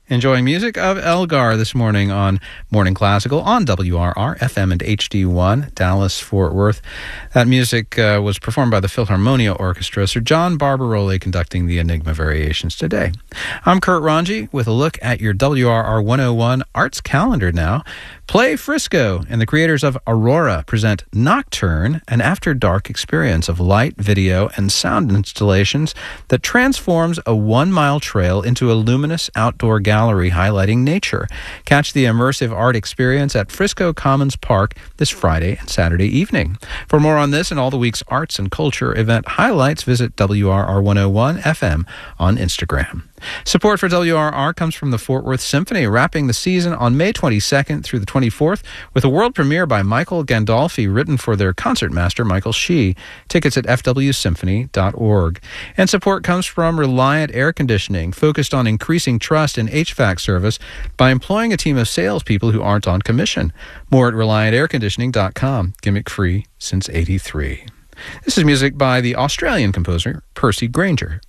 Enjoying music of Elgar this morning on Morning Classical on WRR, FM and HD1, Dallas, Fort Worth. That music was performed by the Philharmonia Orchestra, Sir John Barbaroli conducting the Enigma Variations today. I'm Kurt Ranji with a look at your WRR 101 Arts Calendar now. Play Frisco and the creators of Aurora present Nocturne, an after-dark experience of light, video, and sound installations that transforms a one-mile trail into a luminous outdoor gallery highlighting nature. Catch the immersive art experience at Frisco Commons Park this Friday and Saturday evening. For more on this and all the week's arts and culture event highlights, visit WRR 101 FM on Instagram. Support for WRR comes from the Fort Worth Symphony, wrapping the season on May 22nd through the 24th with a world premiere by Michael Gandolfi, written for their concertmaster, Michael Shee. Tickets at fwsymphony.org. And support comes from Reliant Air Conditioning, focused on increasing trust in HVAC service by employing a team of salespeople who aren't on commission. More at ReliantAirConditioning.com. Gimmick free since '83. This is music by the Australian composer Percy Grainger.